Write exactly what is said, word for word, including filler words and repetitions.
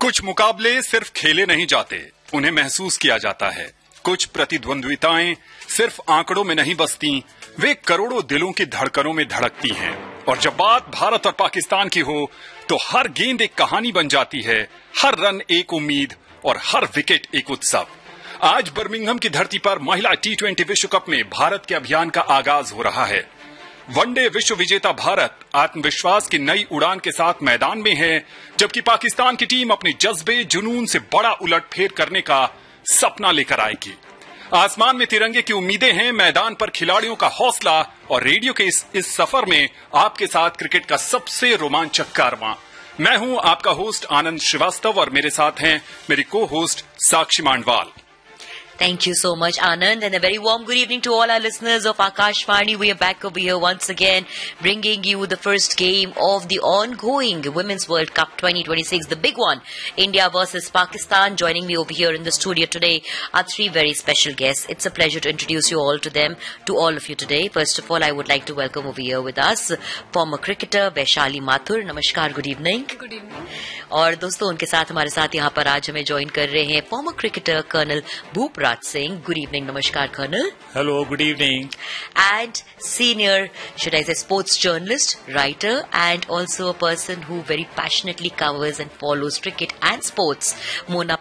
कुछ मुकाबले सिर्फ खेले नहीं जाते, उन्हें महसूस किया जाता है। कुछ प्रतिद्वंद्विताएं सिर्फ आंकड़ों में नहीं बसती, वे करोड़ों दिलों की धड़कनों में धड़कती हैं। और जब बात भारत और पाकिस्तान की हो तो हर गेंद एक कहानी बन जाती है, हर रन एक उम्मीद और हर विकेट एक उत्सव। आज बर्मिंघम की धरती पर महिला टी ट्वेंटी विश्व कप में भारत के अभियान का आगाज हो रहा है। वनडे विश्व विजेता भारत आत्मविश्वास की नई उड़ान के साथ मैदान में है, जबकि पाकिस्तान की टीम अपने जज्बे जुनून से बड़ा उलटफेर करने का सपना लेकर आएगी। आसमान में तिरंगे की उम्मीदें हैं, मैदान पर खिलाड़ियों का हौसला और रेडियो के इस, इस सफर में आपके साथ क्रिकेट का सबसे रोमांचक कारवां। मैं हूं आपका होस्ट आनंद श्रीवास्तव और मेरे साथ हैं मेरी को host Sakshi मांडवाल। Thank you so much, Anand, and a very warm good evening to all our listeners of Akashvani. We are back over here once again, bringing you the first game of the ongoing Women's World Cup twenty twenty-six, the big one, India versus Pakistan. Joining me over here in the studio today are three very special guests. It's a pleasure to introduce you all to them, to all of you today. First of all, I would like to welcome over here with us former cricketer Vaishali Mathur. Namaskar, good evening. Good evening. और दोस्तों, उनके साथ हमारे साथ यहाँ पर आज हमें ज्वाइन कर रहे हैं फॉर्मर क्रिकेटर कर्नल भूप राज सिंह. Good evening. नमस्कार colonel. Hello, good evening. And senior, should I say, sports journalist, writer, and also a person who very passionately covers and follows cricket and sports, Mona